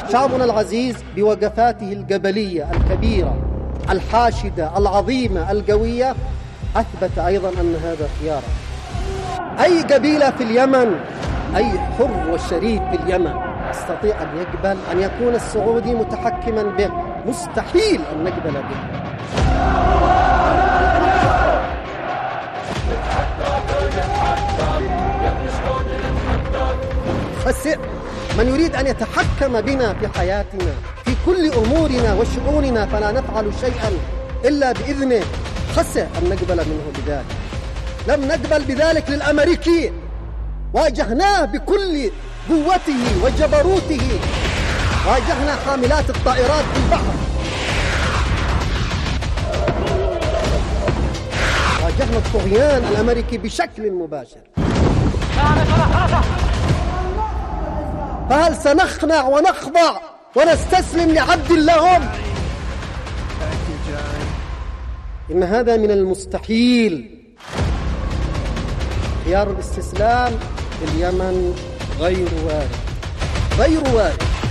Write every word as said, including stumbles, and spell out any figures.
شعبنا العزيز بوقفاته الجبلية الكبيرة الحاشدة العظيمة القوية أثبت أيضا أن هذا خيار. أي قبيلة في اليمن، أي حر وشريف في اليمن يستطيع أن يقبل أن يكون السعودي متحكما به؟ مستحيل أن نقبل به. خسئ من يريد أن يتحكم بنا في حياتنا في كل أمورنا وشؤوننا، فلا نفعل شيئا إلا بإذنه. خسئ أن نقبل منه بذلك. لم نقبل بذلك للأمريكي، واجهناه بكل قوته وجبروته، واجهنا حاملات الطائرات في البحر، واجهنا الطغيان الأمريكي بشكل مباشر. فهل سنخنع ونخضع ونستسلم لعبد لهم؟ إن هذا من المستحيل. خيار الاستسلام في اليمن غير وارد، غير وارد.